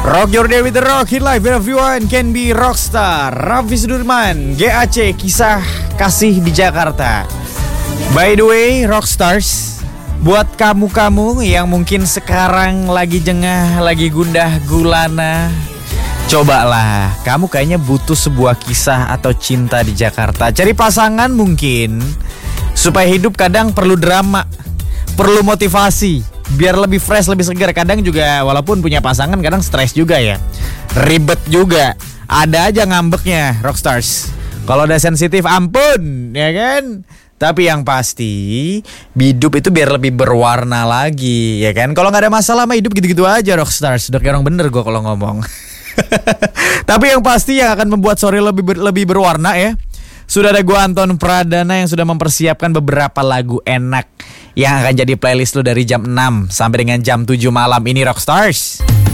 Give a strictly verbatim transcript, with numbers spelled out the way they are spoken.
Rock your day with the rock, hit life, everyone can be rockstar. Raffi Sudirman, G A C, kisah kasih di Jakarta. By the way, rockstars, buat kamu-kamu yang mungkin sekarang lagi jengah, lagi gundah gulana, cobalah, kamu kayaknya butuh sebuah kisah atau cinta di Jakarta. Cari pasangan mungkin, supaya hidup kadang perlu drama, perlu motivasi, biar lebih fresh, lebih segar. Kadang juga walaupun punya pasangan kadang stres juga ya, ribet juga, ada aja ngambeknya rockstars. Kalau udah sensitif ampun, ya kan? Tapi yang pasti hidup itu biar lebih berwarna lagi, ya kan? Kalau nggak ada masalah mah hidup gitu-gitu aja rockstars. Udah kayak orang bener gue kalau ngomong. Tapi yang pasti yang akan membuat sore lebih ber, lebih berwarna ya, sudah ada gue Anton Pradana yang sudah mempersiapkan beberapa lagu enak yang akan jadi playlist lu dari jam enam sampai dengan jam tujuh malam ini rockstars.